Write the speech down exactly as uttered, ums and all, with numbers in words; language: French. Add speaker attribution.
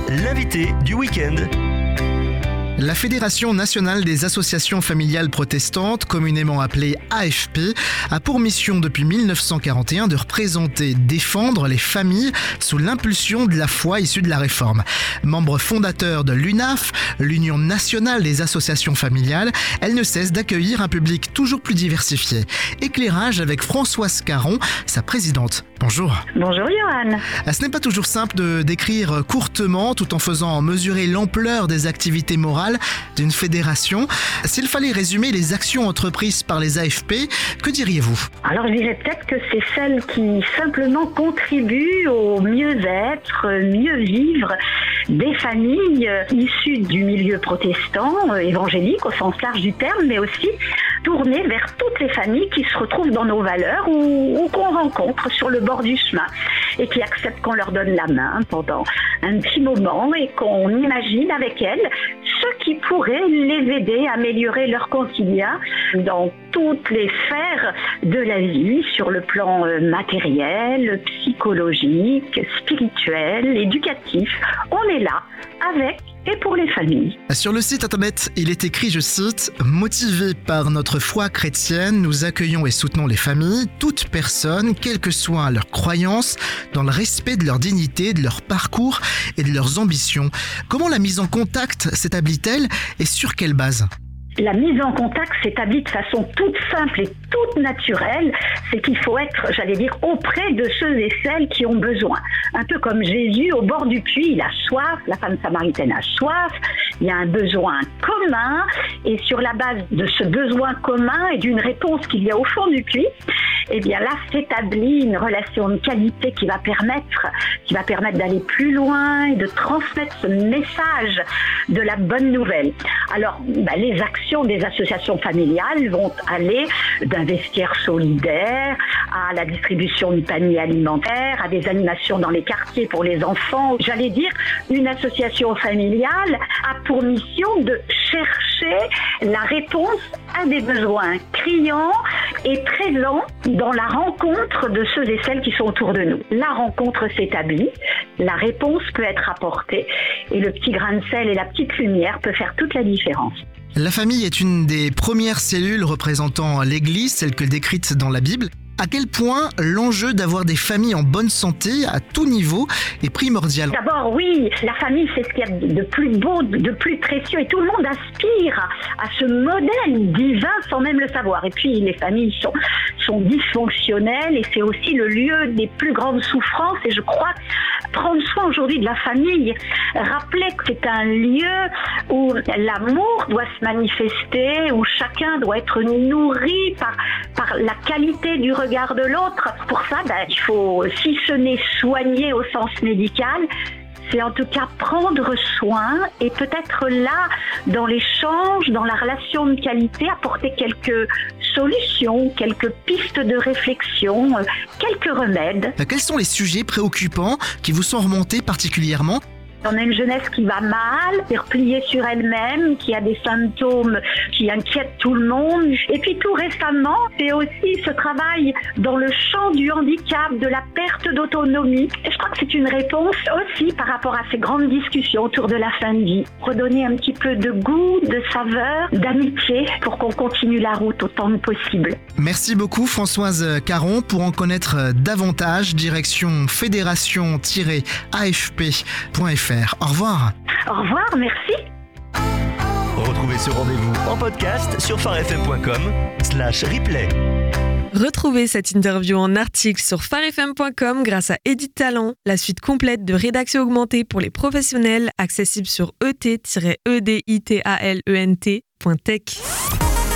Speaker 1: l'invité du week-end.
Speaker 2: La Fédération nationale des associations familiales protestantes, communément appelée A F P, a pour mission depuis mille neuf cent quarante et un de représenter, défendre les familles sous l'impulsion de la foi issue de la Réforme. Membre fondateur de l'U N A F, l'Union nationale des associations familiales, elle ne cesse d'accueillir un public toujours plus diversifié. Éclairage avec Françoise Caron, sa présidente. Bonjour.
Speaker 3: Bonjour Johan.
Speaker 2: Ce n'est pas toujours simple de décrire courtement tout en faisant mesurer l'ampleur des activités morales d'une fédération. S'il fallait résumer les actions entreprises par les A F P, que diriez-vous ?
Speaker 3: Alors je dirais peut-être que c'est celles qui simplement contribuent au mieux-être, mieux vivre des familles issues du milieu protestant, évangélique au sens large du terme, mais aussi tournées vers toutes les familles qui se retrouvent dans nos valeurs ou, ou qu'on rencontre sur le bord du chemin et qui acceptent qu'on leur donne la main pendant un petit moment et qu'on imagine avec elles ce qui pourrait les aider à améliorer leur quotidien dans toutes les sphères de la vie, sur le plan matériel, psychologique, spirituel, éducatif. On est là avec et pour les familles.
Speaker 2: Sur le site internet, il est écrit, je cite, « Motivés par notre foi chrétienne, nous accueillons et soutenons les familles, toutes personnes, quelles que soient leurs croyances, dans le respect de leur dignité, de leur parcours et de leurs ambitions. » Comment la mise en contact s'établit-elle et sur quelle base ?
Speaker 3: La mise en contact s'établit de façon toute simple et toute naturelle, c'est qu'il faut être, j'allais dire, auprès de ceux et celles qui ont besoin. Un peu comme Jésus au bord du puits, il a soif, la femme samaritaine a soif, il y a un besoin commun, et sur la base de ce besoin commun et d'une réponse qu'il y a au fond du puits, eh bien là s'établit une relation de qualité qui va permettre, qui va permettre d'aller plus loin et de transmettre ce message de la bonne nouvelle. Alors, bah, les actions des associations familiales vont aller d'un vestiaire solidaire à la distribution du panier alimentaire, à des animations dans les quartiers pour les enfants. J'allais dire, une association familiale a pour mission de chercher la réponse à des besoins criants et présents dans la rencontre de ceux et celles qui sont autour de nous. La rencontre s'établit, la réponse peut être apportée et le petit grain de sel et la petite lumière peut faire toute la différence.
Speaker 2: La famille est une des premières cellules représentant l'Église, celle que décrite dans la Bible. À quel point l'enjeu d'avoir des familles en bonne santé à tout niveau est primordial ?
Speaker 3: D'abord, oui, la famille, c'est ce qu'il y a de plus beau, de plus précieux, et tout le monde aspire à ce modèle divin sans même le savoir. Et puis, les familles sont, sont dysfonctionnelles et c'est aussi le lieu des plus grandes souffrances. Et je crois prendre soin aujourd'hui de la famille, rappeler que c'est un lieu où l'amour doit se manifester, où chacun doit être nourri par, par la qualité du regard de l'autre. Pour ça, ben, il faut, si ce n'est soigner au sens médical, c'est en tout cas prendre soin et peut-être là, dans l'échange, dans la relation de qualité, apporter quelques solutions, quelques pistes de réflexion, quelques remèdes.
Speaker 2: Quels sont les sujets préoccupants qui vous sont remontés particulièrement ?
Speaker 3: On a une jeunesse qui va mal, qui est repliée sur elle-même, qui a des symptômes qui inquiètent tout le monde. Et puis tout récemment, c'est aussi ce travail dans le champ du handicap, de la perte d'autonomie. Et je crois que c'est une réponse aussi par rapport à ces grandes discussions autour de la fin de vie. Redonner un petit peu de goût, de saveur, d'amitié pour qu'on continue la route autant que possible.
Speaker 2: Merci beaucoup Françoise Caron. Pour en connaître davantage, direction fédération tiret a f p point f r. Au revoir.
Speaker 3: Au revoir, merci.
Speaker 1: Retrouvez ce rendez-vous en podcast sur farfm point com slash replay.
Speaker 4: Retrouvez cette interview en article sur farfm point com grâce à Edit Talent, la suite complète de rédaction augmentée pour les professionnels, accessible sur e t tiret e d i t a l e n t point tech.